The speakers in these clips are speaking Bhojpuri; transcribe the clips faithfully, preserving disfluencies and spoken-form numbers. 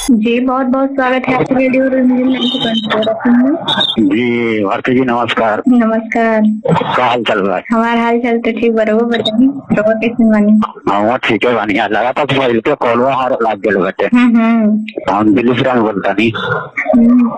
जी, बहुत-बहुत स्वागत है आपका रेडियो जी, भारती जी नमस्कार। नमस्कार। का हाल चाल बा? हमार हाल चाल तो ठीक बा, रउआ बताई रउआ कैसन बानी? हमहू ठीके बानी। आज लगातार मोबाइल पे कॉलवा हर लाग गइल बाटे। हुँ, हुँ। हम दिल्ली से बोलतानी। हुँ।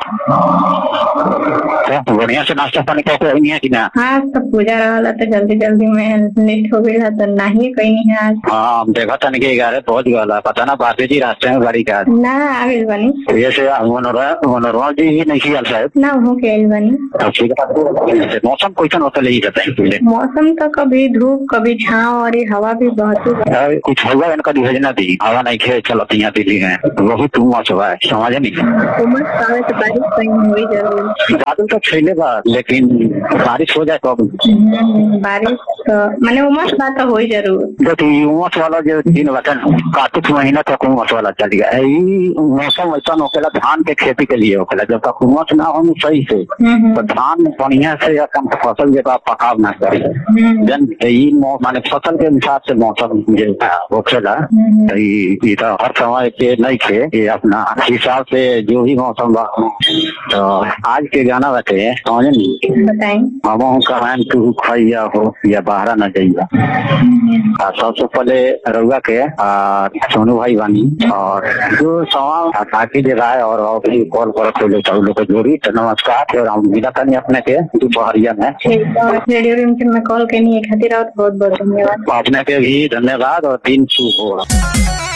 तो बढ़िया से नाश्ता पानी करके आइनी है कि ना? हाँ, सब पूजा रहला तो जल्दी-जल्दी में लेट हो गइल ह तो नाही कइनी है आज। हाँ, हम देखा तनी कि ग्यारह पहुंच गइल। पता ना भारती जी रास्ते में गाड़ी का ना आ गइल बानी। जैसे मनोरमा मनोरमा जी ही नहीं आयल शायद। ना हो के आइल बानी। मौसम कैसन होता ले बताइए? मौसम तो कभी धूप कभी छाँव और ये हवा भी बहती है। कुछ होगा इनका योजना दी हवा नहीं खे चलती यहाँ दिल्ली में बहुत उमस हुआ है समझ नहीं उमस आवे तो बारिश कहीं होई जरूर। बादल तो छैले बा लेकिन बारिश हो जाए तब हम्म, बारिश तो माने उमस बा तो होई जरूर। देखिए उमस वाला जो दिन बाटे ना कार्तिक महीना तक उमस वाला चल गया है। ई मौसम ऐसा होखेला धान के खेती के लिए होखेला। जब तक उमस ना हो सही से तो धान बढ़िया से अपन फसल जो पकाव ना करे जन ई माने फसल के हिसाब से मौसम जो होखेला ई तो हर समय के नहीं खे ये अपना हिसाब से जो भी मौसम बा। तो आज के गाना बाटे समझे नहीं बताएं हम कहान तू खैया हो या बाहर न जाइया। सबसे पहले रउआ के सोनू भाई बानी और जो सवाल ताकि दे रहा है और अभी कॉल कर तो लोग जोड़ी तो नमस्कार और हम मिला करनी अपने के दोपहरिया में रेडियो रिमझिम में कॉल करनी है खातिर बहुत बहुत धन्यवाद। अपने के भी धन्यवाद और दिन शुभ हो।